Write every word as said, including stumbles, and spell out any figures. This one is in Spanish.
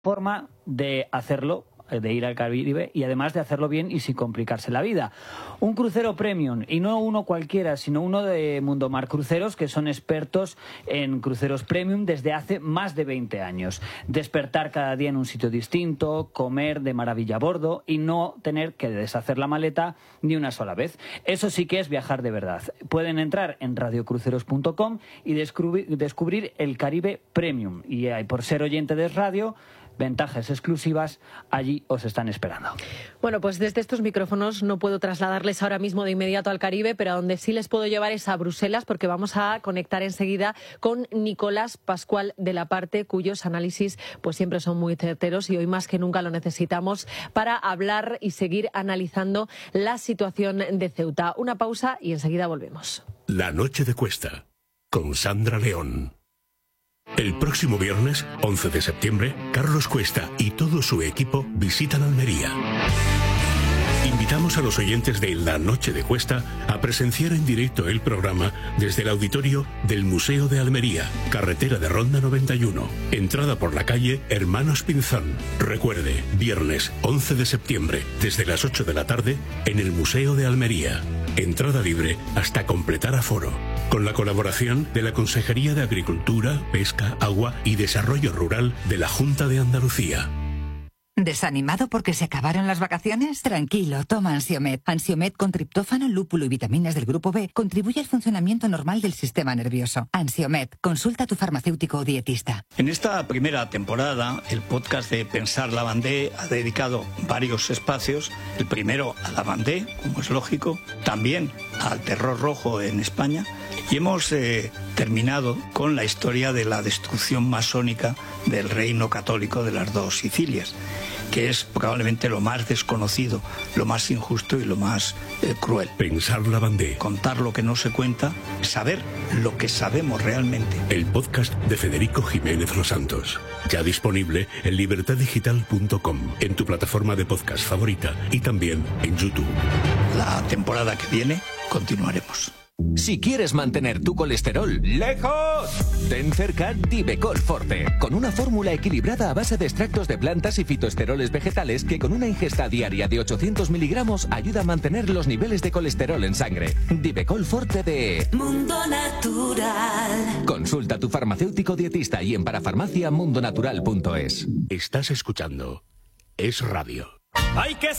forma de hacerlo, de ir al Caribe, y además de hacerlo bien y sin complicarse la vida. Un crucero premium, y no uno cualquiera, sino uno de Mundomar Cruceros, que son expertos en cruceros premium desde hace más de veinte años. Despertar cada día en un sitio distinto, comer de maravilla a bordo y no tener que deshacer la maleta ni una sola vez. Eso sí que es viajar de verdad. Pueden entrar en radio cruceros punto com y descubrir, descubrir el Caribe Premium. Y eh, por ser oyente de radio, ventajas exclusivas allí os están esperando. Bueno, pues desde estos micrófonos no puedo trasladarles ahora mismo de inmediato al Caribe, pero a donde sí les puedo llevar es a Bruselas, porque vamos a conectar enseguida con Nicolás Pascual de la Parte, cuyos análisis pues siempre son muy certeros y hoy más que nunca lo necesitamos para hablar y seguir analizando la situación de Ceuta. Una pausa y enseguida volvemos. La noche de Cuesta, con Sandra León. El próximo viernes, once de septiembre, Carlos Cuesta y todo su equipo visitan Almería. Invitamos a los oyentes de La Noche de Cuesta a presenciar en directo el programa desde el auditorio del Museo de Almería, carretera de Ronda noventa y uno, entrada por la calle Hermanos Pinzón. Recuerde, viernes once de septiembre, desde las ocho de la tarde, en el Museo de Almería. Entrada libre hasta completar aforo. Con la colaboración de la Consejería de Agricultura, Pesca, Agua y Desarrollo Rural de la Junta de Andalucía. ¿Desanimado porque se acabaron las vacaciones? Tranquilo, toma Ansiomet. Ansiomet con triptófano, lúpulo y vitaminas del grupo B contribuye al funcionamiento normal del sistema nervioso. Ansiomet, consulta a tu farmacéutico o dietista. En esta primera temporada, el podcast de Pensar Lavandé ha dedicado varios espacios. El primero a Lavandé, como es lógico, también al terror rojo en España. Y hemos eh, terminado con la historia de la destrucción masónica del reino católico de las dos Sicilias, que es probablemente lo más desconocido, lo más injusto y lo más eh, cruel. Pensar Lavandé. Contar lo que no se cuenta, saber lo que sabemos realmente. El podcast de Federico Jiménez Los Santos. Ya disponible en libertad digital punto com, en tu plataforma de podcast favorita y también en YouTube. La temporada que viene continuaremos. Si quieres mantener tu colesterol lejos, ten cerca Divecol Forte, con una fórmula equilibrada a base de extractos de plantas y fitoesteroles vegetales que con una ingesta diaria de ochocientos miligramos ayuda a mantener los niveles de colesterol en sangre. Divecol Forte de Mundo Natural. Consulta a tu farmacéutico dietista y en parafarmacia mundonatural punto es. Estás escuchando Es Radio. Hay que